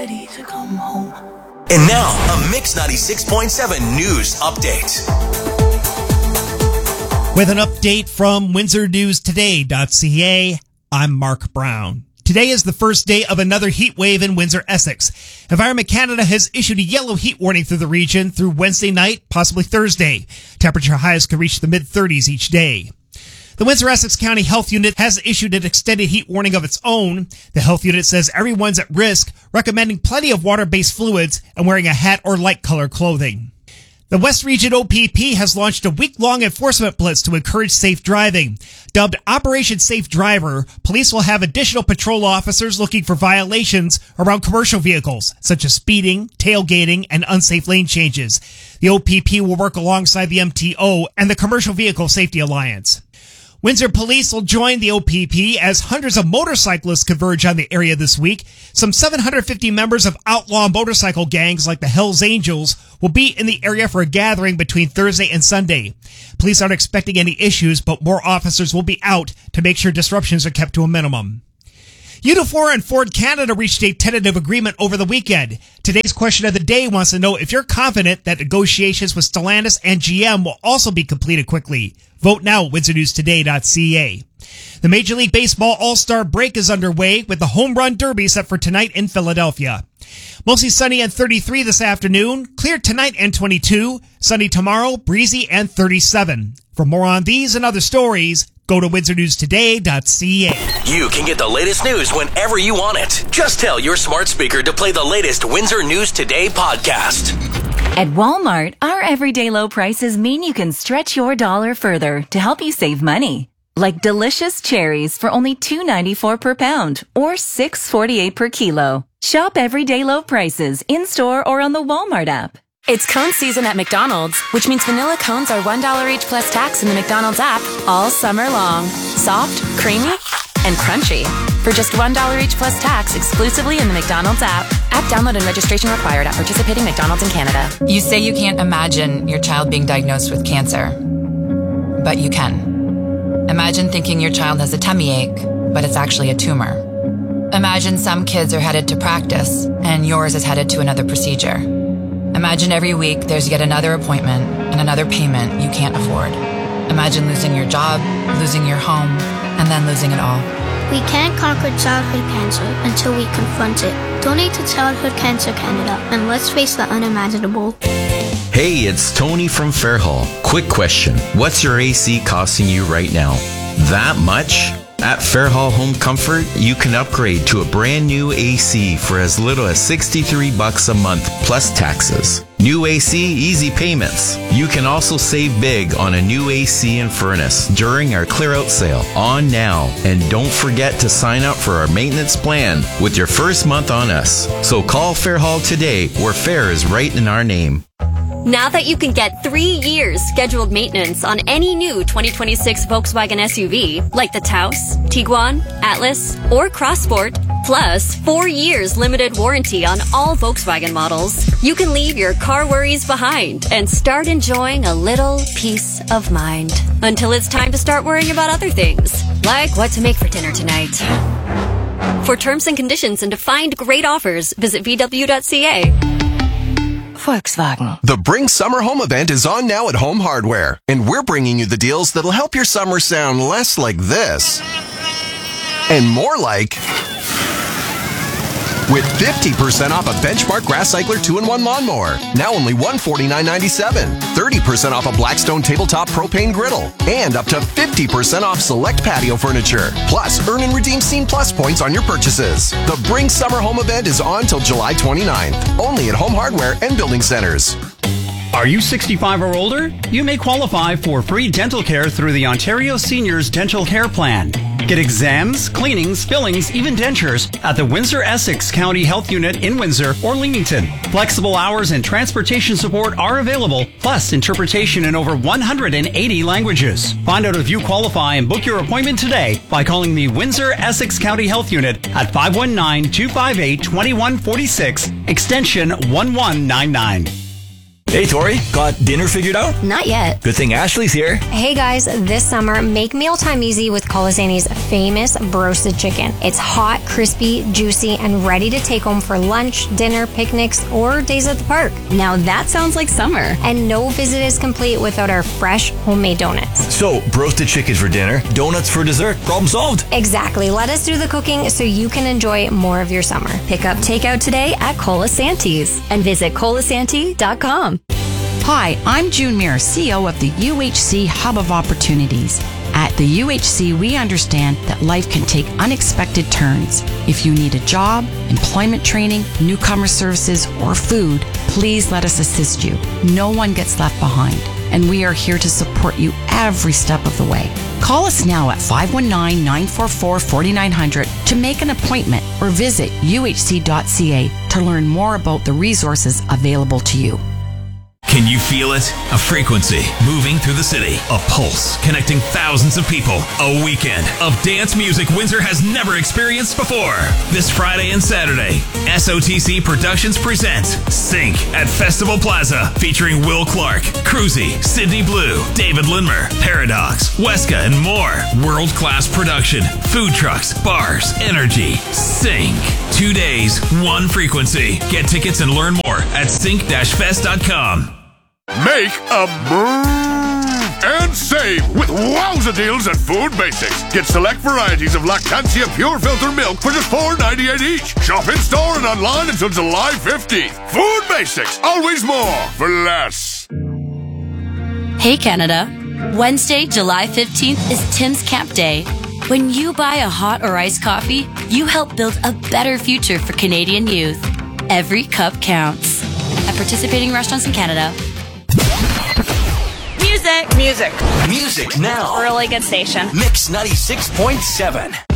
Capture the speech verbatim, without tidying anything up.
Ready to come home. And now, a Mix ninety-six point seven news update. With an update from Windsor News Today dot C A, I'm Mark Brown. Today is the first day of another heat wave in Windsor, Essex. Environment Canada has issued a yellow heat warning through the region through Wednesday night, possibly Thursday. Temperature highs could reach the mid-thirties each day. The Windsor-Essex County Health Unit has issued an extended heat warning of its own. The health unit says everyone's at risk, recommending plenty of water-based fluids and wearing a hat or light-colored clothing. The West Region O P P has launched a week-long enforcement blitz to encourage safe driving. Dubbed Operation Safe Driver, police will have additional patrol officers looking for violations around commercial vehicles, such as speeding, tailgating, and unsafe lane changes. The O P P will work alongside the M T O and the Commercial Vehicle Safety Alliance. Windsor police will join the O P P as hundreds of motorcyclists converge on the area this week. Some seven hundred fifty members of outlaw motorcycle gangs like the Hells Angels will be in the area for a gathering between Thursday and Sunday. Police aren't expecting any issues, but more officers will be out to make sure disruptions are kept to a minimum. Unifor and Ford Canada reached a tentative agreement over the weekend. Today's question of the day wants to know if you're confident that negotiations with Stellantis and G M will also be completed quickly. Vote now at Windsor News Today dot C A. The Major League Baseball All-Star break is underway with the Home Run Derby set for tonight in Philadelphia. Mostly sunny and thirty-three this afternoon, clear tonight and twenty-two, sunny tomorrow, breezy and thirty-seven. For more on these and other stories, go to Windsor News Today dot C A. You can get the latest news whenever you want it. Just tell your smart speaker to play the latest Windsor News Today podcast. At Walmart, our everyday low prices mean you can stretch your dollar further to help you save money. Like delicious cherries for only two ninety-four per pound or six forty-eight per kilo. Shop everyday low prices in-store or on the Walmart app. It's cone season at McDonald's, which means vanilla cones are one dollar each plus tax in the McDonald's app all summer long. Soft, creamy, and crunchy. For just one dollar each plus tax exclusively in the McDonald's app. App download and registration required at participating McDonald's in Canada. You say you can't imagine your child being diagnosed with cancer, but you can. Imagine thinking your child has a tummy ache, but it's actually a tumor. Imagine some kids are headed to practice, and yours is headed to another procedure. Imagine every week there's yet another appointment and another payment you can't afford. Imagine losing your job, losing your home, and then losing it all. We can't conquer childhood cancer until we confront it. Donate to Childhood Cancer Canada, and let's face the unimaginable. Hey, it's Tony from Fairhall. Quick question. What's your A C costing you right now? That much? At Fairhall Home Comfort, you can upgrade to a brand new A C for as little as sixty-three bucks a month plus taxes. New A C, easy payments. You can also save big on a new A C and furnace during our clear out sale on now. And don't forget to sign up for our maintenance plan with your first month on us. So call Fairhall today, where Fair is right in our name. Now that you can get three years scheduled maintenance on any new twenty twenty-six Volkswagen S U V, like the Taos, Tiguan, Atlas, or Crossport, plus four years limited warranty on all Volkswagen models, you can leave your car worries behind and start enjoying a little peace of mind. Until it's time to start worrying about other things, like what to make for dinner tonight. For terms and conditions and to find great offers, visit V W dot C A. Volkswagen. The Bring Summer Home event is on now at Home Hardware, and we're bringing you the deals that'll help your summer sound less like this and more like, with fifty percent off a Benchmark Grass Cycler two in one lawnmower, now only one hundred forty-nine ninety-seven, thirty percent off a Blackstone Tabletop Propane Griddle, and up to fifty percent off select patio furniture. Plus, earn and redeem Scene Plus points on your purchases. The Bring Summer Home event is on till July twenty-ninth, only at Home Hardware and Building Centers. Are you sixty-five or older? You may qualify for free dental care through the Ontario Seniors Dental Care Plan. Get exams, cleanings, fillings, even dentures at the Windsor-Essex County Health Unit in Windsor or Leamington. Flexible hours and transportation support are available, plus interpretation in over one hundred eighty languages. Find out if you qualify and book your appointment today by calling the Windsor-Essex County Health Unit at five one nine, two five eight, two one four six, extension one one nine nine. Hey, Tori, got dinner figured out? Not yet. Good thing Ashley's here. Hey guys, this summer, make mealtime easy with Colasanti's famous broasted chicken. It's hot, crispy, juicy, and ready to take home for lunch, dinner, picnics, or days at the park. Now that sounds like summer. And no visit is complete without our fresh homemade donuts. So, broasted chicken for dinner, donuts for dessert. Problem solved. Exactly. Let us do the cooking so you can enjoy more of your summer. Pick up takeout today at Colasanti's and visit colasanti dot com. Hi, I'm June Muir, C E O of the U H C Hub of Opportunities. At the U H C, we understand that life can take unexpected turns. If you need a job, employment training, newcomer services, or food, please let us assist you. No one gets left behind, and we are here to support you every step of the way. Call us now at five one nine, nine four four, four nine zero zero to make an appointment or visit U H C dot C A to learn more about the resources available to you. Can you feel it? A frequency moving through the city. A pulse connecting thousands of people. A weekend of dance music Windsor has never experienced before. This Friday and Saturday, S O T C Productions presents Sync at Festival Plaza, featuring Will Clark, Cruzy, Sydney Blue, David Lindmer, Paradox, Weska, and more. World-class production, food trucks, bars, energy. Sync. Two days, one frequency. Get tickets and learn more at sync dash fest dot com. Make a move and save with wowza deals at Food Basics. Get select varieties of Lactancia Pure Filter Milk for just four ninety-eight each. Shop in store and online until July fifteenth. Food Basics, always more for less. Hey Canada, Wednesday, July fifteenth is Tim's Camp Day. When you buy a hot or iced coffee, you help build a better future for Canadian youth. Every cup counts. At participating restaurants in Canada. Music. Music. Music now. Really good station. Mix ninety-six point seven.